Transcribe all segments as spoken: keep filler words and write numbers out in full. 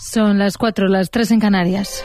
Son las cuatro, las tres en Canarias.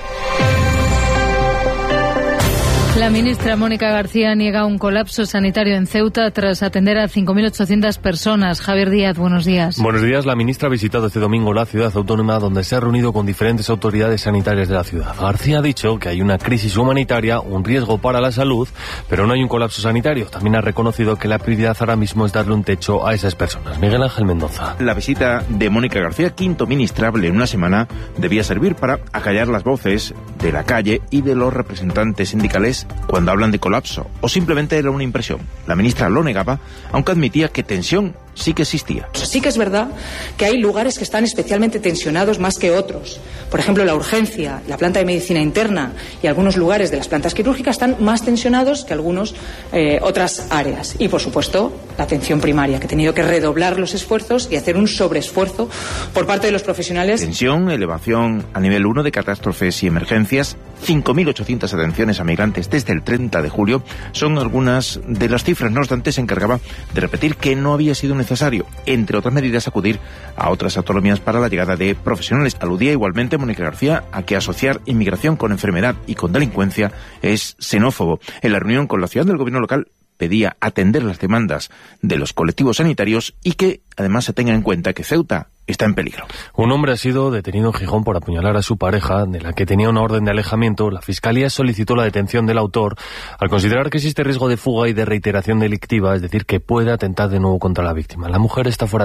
La ministra Mónica García niega un colapso sanitario en Ceuta tras atender a cinco mil ochocientas personas. Javier Díaz, buenos días. Buenos días. La ministra ha visitado este domingo la ciudad autónoma, donde se ha reunido con diferentes autoridades sanitarias de la ciudad. García ha dicho que hay una crisis humanitaria, un riesgo para la salud, pero no hay un colapso sanitario. También ha reconocido que la prioridad ahora mismo es darle un techo a esas personas. Miguel Ángel Mendoza. La visita de Mónica García, quinto ministrable en una semana, debía servir para acallar las voces de la calle y de los representantes sindicales cuando hablan de colapso, o simplemente era una impresión. La ministra lo negaba, aunque admitía que tensión sí que existía. Sí que es verdad que hay lugares que están especialmente tensionados más que otros. Por ejemplo, la urgencia, la planta de medicina interna y algunos lugares de las plantas quirúrgicas están más tensionados que algunas eh, otras áreas. Y, por supuesto, la atención primaria, que ha tenido que redoblar los esfuerzos y hacer un sobreesfuerzo por parte de los profesionales. Tensión, elevación a nivel uno de catástrofes y emergencias, cinco mil ochocientas atenciones a migrantes desde el treinta de julio, son algunas de las cifras. No obstante, se encargaba de repetir que no había sido necesario, entre otras medidas, acudir a otras autonomías para la llegada de profesionales. Aludía igualmente Mónica García a que asociar inmigración con enfermedad y con delincuencia es xenófobo. En la reunión con la ciudad del gobierno local pedía atender las demandas de los colectivos sanitarios y que además se tenga en cuenta que Ceuta está en peligro. Un hombre ha sido detenido en Gijón por apuñalar a su pareja, de la que tenía una orden de alejamiento. La Fiscalía solicitó la detención del autor al considerar que existe riesgo de fuga y de reiteración delictiva, es decir, que puede atentar de nuevo contra la víctima. La mujer está fuera